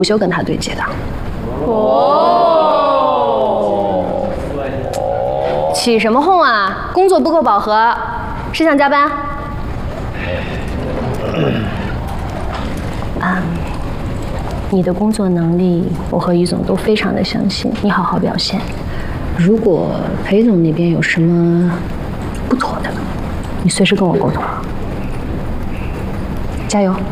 午休跟他对接的。 哦。 起什么哄啊？工作不够饱和，谁想加班？你的工作能力，我和于总都非常的相信，你好好表现。如果裴总那边有什么不妥的，你随时跟我沟通。加油！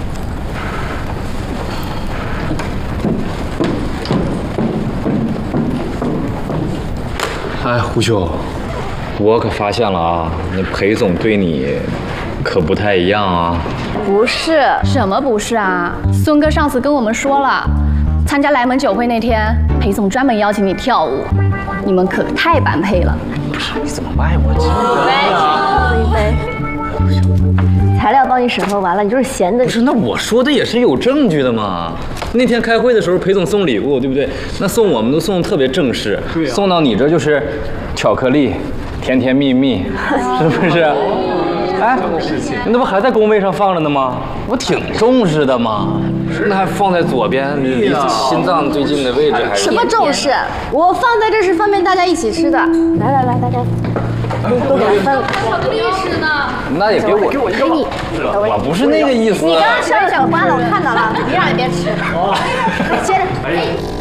哎，胡秋，我可发现了啊，那裴总对你可不太一样啊。 不是，什么不是啊？孙哥上次跟我们说了，参加来门酒会那天，裴总专门邀请你跳舞，你们可太般配了。 不是，你怎么卖我这？ 喝一杯。材料帮你审核完了，你就是闲的。 不是，那我说的也是有证据的嘛。那天开会的时候，裴总送礼物，对不对？那送我们都送的特别正式，对啊，送到你这就是巧克力，甜甜蜜蜜，是不是？哎，你那不还在工位上放着呢吗？我挺重视的嘛，那还放在左边，离心脏最近的位置还是？ 什么重视？我放在这是方便大家一起吃的。来，大家都给他分了。巧克力吃呢？ 那也给我， 给你。 我不是那个意思。 你刚刚吃了小瓜了，我看到了，别让你别吃。接着。